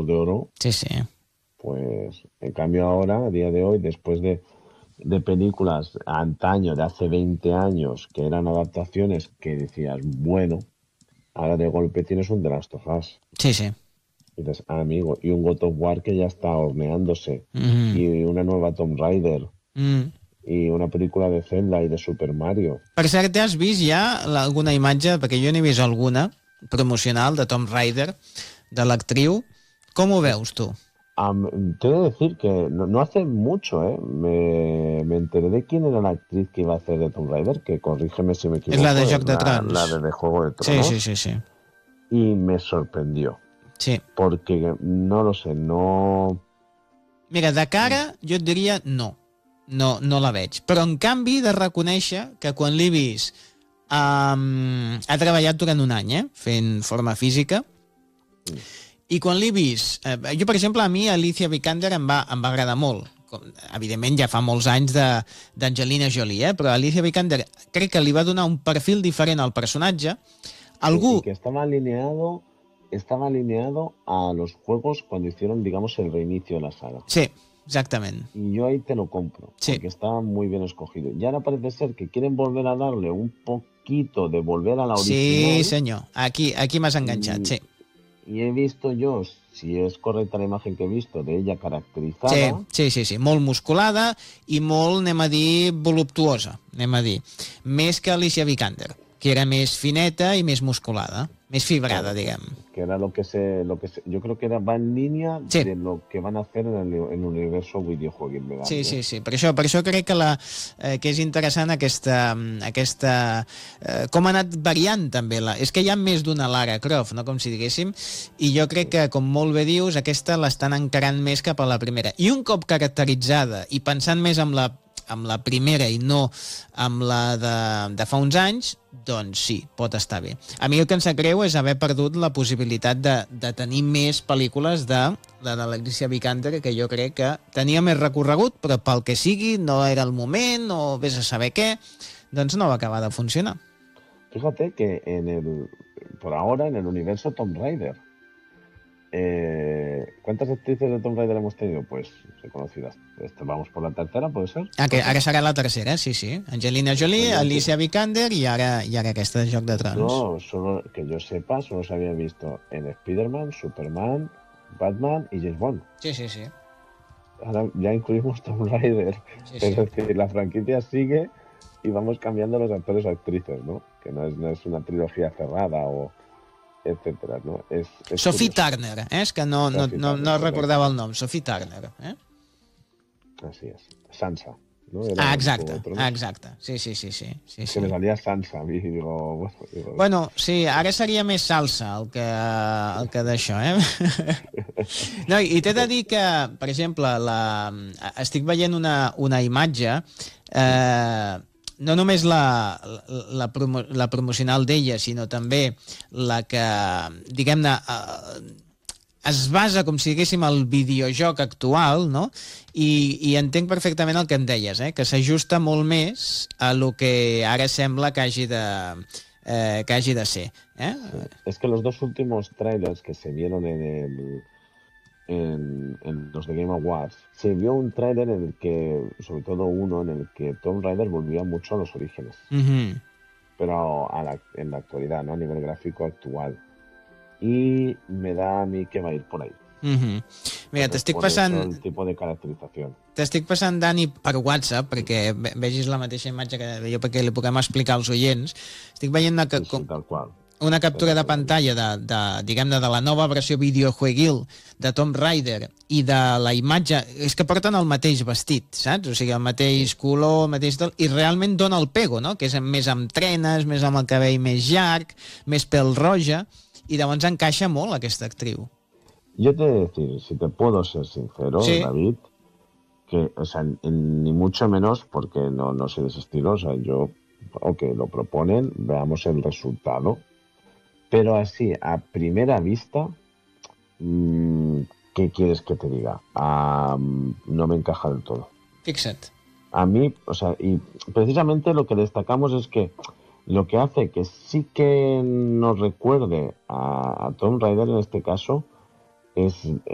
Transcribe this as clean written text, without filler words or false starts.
Globos de Oro, Sí, sí. pues en cambio ahora, a día de hoy, después de películas antaño, de hace 20 años, que eran adaptaciones que decías, bueno, ahora de golpe tienes un The Last of Us. Sí, sí. Y dices, amigo, y un God of War que ya está horneándose, Mm y una nueva Tomb Raider, -hmm. y una película de Zelda y de Super Mario. Per cert, has vist ja alguna imatge, perquè jo n'he vist alguna, promocional de Tomb Raider, de l'actriu? Com ho veus, tu? Te he de decir que no hace mucho, me enteré de quién era la actriz que iba a hacer de Tomb Raider, que corrígeme si me És la equivoco, de es Joc de la Trons. de Juego de Sí, sí, Tronos, sí, sí. y me sorprendió, Sí. porque no lo sé, no... Mira, de cara jo et diria no. No la veig. Però en canvi he de reconèixer que quan l'he vist ha treballat durant un any, fent forma física, i quan l'he vist, jo per exemple a mi Alicia Vikander em va agradar molt. Evidentment ja fa molts anys d'Angelina Jolie, però Alicia Vikander crec que li va donar un perfil diferent al personatge. Y que estaba alineado a los juegos cuando hicieron, digamos, el reinicio de la saga. Sí, exactament. Y yo ahí te lo compro, Sí. porque estaba muy bien escogido. Y ahora parece ser que quieren volver a darle un poquito de volver a la original. Sí, senyor. Aquí m'has enganxat, sí. Y he visto yo, si es correcta la imagen que he visto, de ella caracterizada. Sí. Molt musculada i molt, anem a dir, voluptuosa, anem a dir. Més que Alicia Vikander, que era més fineta i més musculada, més fibrada, Claro, diguem. que era lo que yo creo que va en línea Sí. de lo que van a hacer en el universo videojueguil, ¿verdad? Sí. Per això crec que és interessant aquesta com ha anat variant també. És que hi ha més d'una Lara Croft, no? Com si diguéssim, i jo crec que, com molt bé dius, aquesta l'estan encarant més cap a la primera. I un cop caracteritzada i pensant més amb la primera i no amb la de fa uns anys, doncs sí, pot estar bé. A mi el que em sap greu és haver perdut la possibilitat de tenir més pel·lícules de l'Alicia Vikander, que jo crec que tenia més recorregut, però pel que sigui no era el moment, o vés a saber què, doncs no va acabar de funcionar. Fíjate que por ahora en el universo Tomb Raider, ¿cuántas actrices de Tomb Raider hemos tenido? Pues reconocidas. Vamos por la tercera, ¿puede ser? Que ara serà la tercera, sí. Angelina Jolie, Alicia Vikander i ara aquesta de Joc de Trons. Yo, solo que yo sepa, solo se había visto en Spider-Man, Superman, Batman y James Bond. Sí. Ahora ya incluimos Tomb Raider. Sí. Es decir, la franquicia sigue y vamos cambiando los actores o actrices, ¿no? Que no es una trilogía cerrada o etcétera, ¿no? Sophie Turner, és que no recordava el nom. Sophie Turner, Así es. Sansa, ¿no? Exacte. Sí. Que me salía Sansa a mí, digo... Bueno, sí, ara seria més salsa el que d'això, No, i t'he de dir que, per exemple, estic veient una imatge, no només la promocional d'ella, sinó també la que, diguem-ne, es basa, com si diguéssim, el videojoc actual, no? I entenc perfectament el que em deies, que s'ajusta molt més a lo que ara sembla que hagi de ser. Sí. Es que los dos últimos trailers que se vieron en los de Game Awards, se vio un tráiler en el que, sobre todo uno, en el que Tomb Raider volvía mucho a los orígenes. Pero en la actualidad, ¿no? A nivel gráfico actual. Y me da a mí que va a ir por ahí. Mira, t'estic passant... el tipus de caracterització. T'estic passant, Dani, per WhatsApp, perquè vegis la mateixa imatge que jo, perquè li puguem explicar als oients. Estic veient una captura de pantalla diguem-ne, de la nova versió videojueguil de Tomb Raider i de la imatge... És que porten el mateix vestit, saps? O sigui, el mateix color, el mateix tal, i realment dona el pego, no? Que és més amb trenes, més amb el cabell més llarg, més pèl roja, i llavors encaixa molt aquesta actriu. Yo te he de decir, si te puedo ser sincero, sí, David, que, o sea, ni mucho menos, porque no soy de ese estilo, o sea, yo, lo proponen, veamos el resultado, pero así, a primera vista, ¿qué quieres que te diga? No me encaja del todo. Fixa't. A mí, o sea, y precisamente lo que destacamos es que lo que hace que sí que nos recuerde a Tomb Raider en este caso es